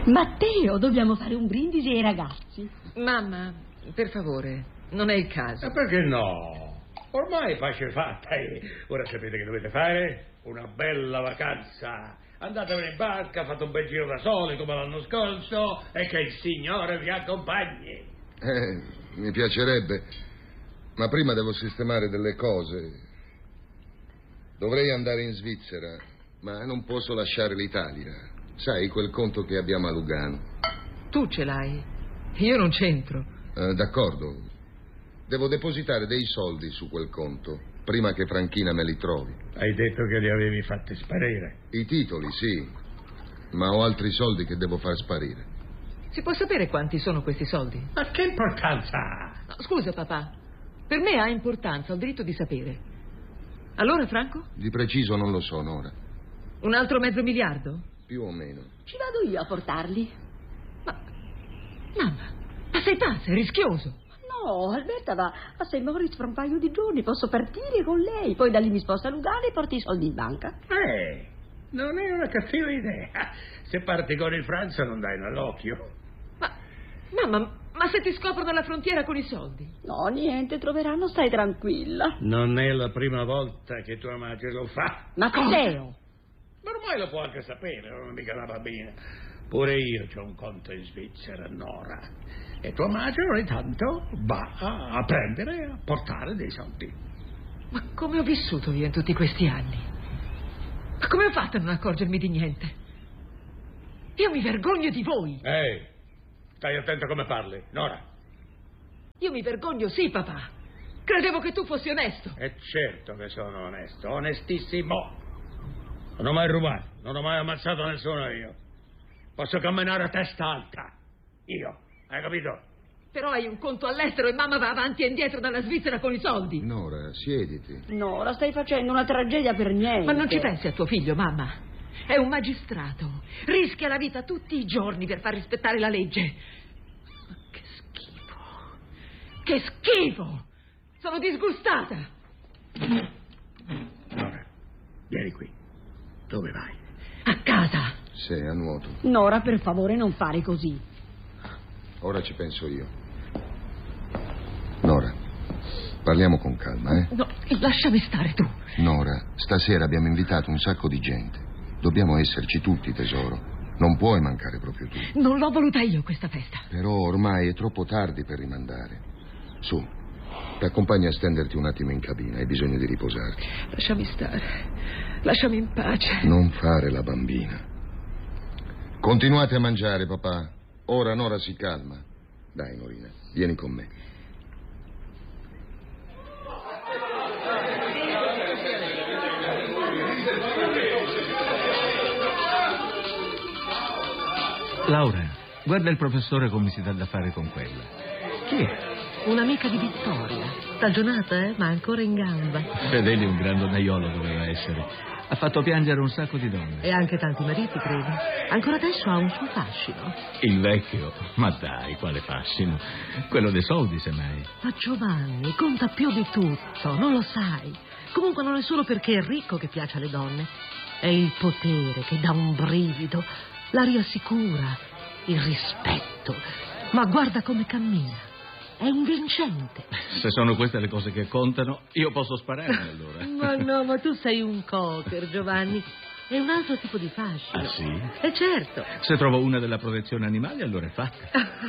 Matteo, dobbiamo fare un brindisi ai ragazzi. Mamma, per favore, non è il caso. Ma perché no? Ormai pace fatta. Ora sapete che dovete fare? Una bella vacanza. Andatevene in barca, fate un bel giro da soli come l'anno scorso e che il Signore vi accompagni. Mi piacerebbe, ma prima devo sistemare delle cose. Dovrei andare in Svizzera, ma non posso lasciare l'Italia. Sai, quel conto che abbiamo a Lugano. Tu ce l'hai, io non c'entro. D'accordo. Devo depositare dei soldi su quel conto, prima che Franchina me li trovi. Hai detto che li avevi fatti sparire. I titoli, sì, ma ho altri soldi che devo far sparire. Si può sapere quanti sono questi soldi? Ma che importanza ha? No, scusa, papà. Per me ha importanza, ho diritto di sapere. Allora, Franco? Di preciso non lo so, Nora. Un altro $500 milioni? Più o meno. Ci vado io a portarli. Mamma, ma sei pazza, è rischioso. No, Alberta va a St. Moritz fra un paio di giorni. Posso partire con lei. Poi da lì mi sposto a Lugano e porto i soldi in banca. Non è una cattiva idea. Se parti con il Francia non dai nell'occhio. Mamma, ma se ti scoprono alla frontiera con i soldi? No, niente, troveranno, stai tranquilla. Non è la prima volta che tua madre lo fa. Matteo! Ma ormai lo può anche sapere, non è mica una bambina. Pure io c'ho un conto in Svizzera, Nora. E tua madre ogni tanto va a prendere e a portare dei soldi. Ma come ho vissuto io in tutti questi anni? Ma come ho fatto a non accorgermi di niente? Io mi vergogno di voi. Ehi, stai attento come parli, Nora. Io mi vergogno, sì, papà. Credevo che tu fossi onesto. E certo che sono onesto, onestissimo. Non ho mai rubato, non ho mai ammazzato nessuno io. Posso camminare a testa alta. Io, hai capito? Però hai un conto all'estero e mamma va avanti e indietro dalla Svizzera con i soldi. Nora, siediti. No, la stai facendo una tragedia per niente. Ma non ci pensi a tuo figlio, mamma? È un magistrato. Rischia la vita tutti i giorni per far rispettare la legge. Ma che schifo. Che schifo! Sono disgustata. Nora, vieni qui. Dove vai? A casa. Sei a nuoto. Nora, per favore, non fare così. Ora ci penso io. Nora, parliamo con calma, eh? No, lasciami stare tu. Nora, stasera abbiamo invitato un sacco di gente. Dobbiamo esserci tutti, tesoro. Non puoi mancare proprio tu. Non l'ho voluta io questa festa. Però ormai è troppo tardi per rimandare. Su, ti accompagno a stenderti un attimo in cabina. Hai bisogno di riposarti. Lasciami stare. Lasciami in pace. Non fare la bambina. Continuate a mangiare, papà. Ora Nora si calma. Dai, Norina, vieni con me. Laura, guarda il professore come si dà da fare con quella. Chi è? Un'amica di Vittoria. Stagionata, ma ancora in gamba. Fedeli un gran donnaiolo doveva essere. Ha fatto piangere un sacco di donne. E anche tanti mariti, credo. Ancora adesso ha un suo fascino. Il vecchio? Ma dai, quale fascino. Quello dei soldi, semmai. Ma Giovanni conta più di tutto, non lo sai. Comunque non è solo perché è ricco che piace alle donne. È il potere che dà un brivido, l'aria sicura, il rispetto. Ma guarda come cammina. È un vincente. Se sono queste le cose che contano, io posso sparare allora. Ma no, ma tu sei un cocker, Giovanni. È un altro tipo di fascino. Ah, sì? E certo. Se trovo una della protezione animali, allora è fatta.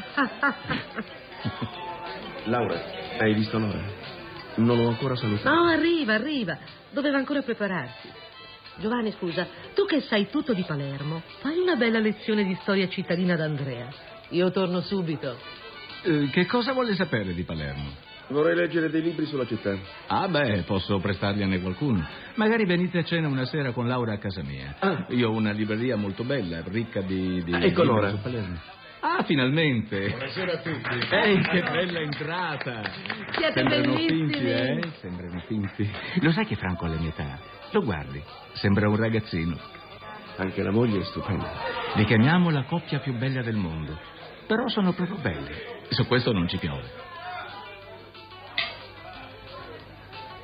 Laura, hai visto Nora? Non l'ho ancora salutata. No, arriva. Doveva ancora prepararsi. Giovanni, scusa, tu che sai tutto di Palermo, fai una bella lezione di storia cittadina ad Andrea. Io torno subito. Che cosa vuole sapere di Palermo? Vorrei leggere dei libri sulla città. Ah, beh, posso prestargliene qualcuno. Magari venite a cena una sera con Laura a casa mia. Ah. Io ho una libreria molto bella, ricca di ecco libri Nora. su Palermo. Ah, finalmente. Buonasera a tutti. Ehi, che bella entrata. Siete Sembrano bellissimi. finti, Sembrano finti. Lo sai che Franco ha la mia età? Lo guardi, sembra un ragazzino. Anche la moglie è stupenda. Li chiamiamo la coppia più bella del mondo. Però sono proprio belli. Su questo non ci piove.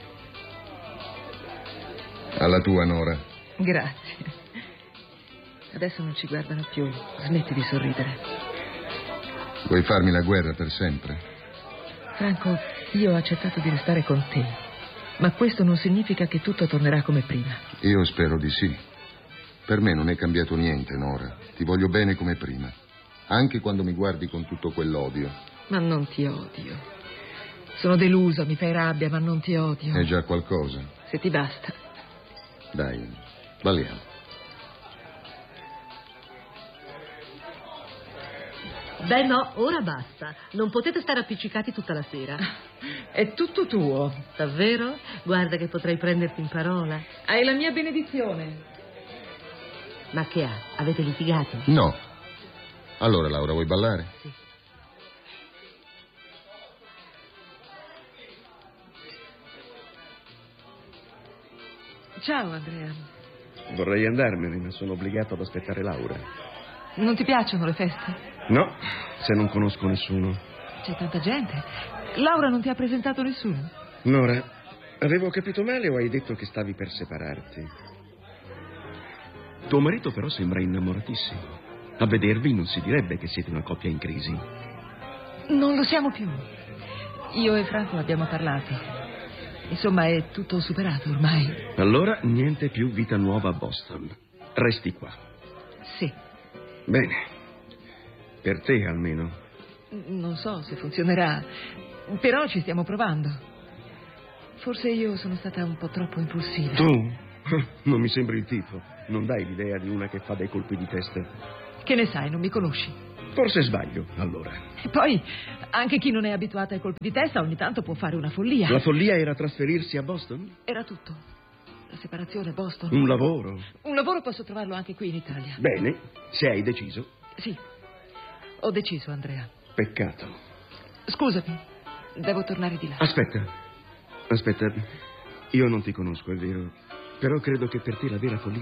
Alla tua, Nora. Grazie. Adesso non ci guardano più. Smetti di sorridere. Vuoi farmi la guerra per sempre? Franco, io ho accettato di restare con te, ma questo non significa che tutto tornerà come prima. Io spero di sì. Per me non è cambiato niente, Nora. Ti voglio bene come prima. Anche quando mi guardi con tutto quell'odio. Ma non ti odio. Sono delusa, mi fai rabbia, ma non ti odio. È già qualcosa. Se ti basta. Dai, balliamo. Beh no, ora basta. Non potete stare appiccicati tutta la sera. È tutto tuo. Davvero? Guarda che potrei prenderti in parola. Hai la mia benedizione. Ma che ha? Avete litigato? No. Allora, Laura, vuoi ballare? Sì. Ciao, Andrea. Vorrei andarmene, ma sono obbligato ad aspettare Laura. Non ti piacciono le feste? No, se non conosco nessuno. C'è tanta gente. Laura non ti ha presentato nessuno? Nora, avevo capito male o hai detto che stavi per separarti? Tuo marito però sembra innamoratissimo. A vedervi non si direbbe che siete una coppia in crisi. Non lo siamo più. Io e Franco abbiamo parlato. Insomma, è tutto superato ormai. Allora, niente più vita nuova a Boston. Resti qua. Sì. Bene. Per te, almeno. Non so se funzionerà, però ci stiamo provando. Forse io sono stata un po' troppo impulsiva. Tu? Non mi sembri il tipo. Non dai l'idea di una che fa dei colpi di testa. Che ne sai, non mi conosci. Forse sbaglio, allora. E poi, anche chi non è abituato ai colpi di testa ogni tanto può fare una follia. La follia era trasferirsi a Boston? Era tutto. La separazione, Boston. Un lavoro? Un lavoro posso trovarlo anche qui in Italia. Bene, se hai deciso. Sì, ho deciso, Andrea. Peccato. Scusami, devo tornare di là. Aspetta, io non ti conosco, è vero, però credo che per te la vera follia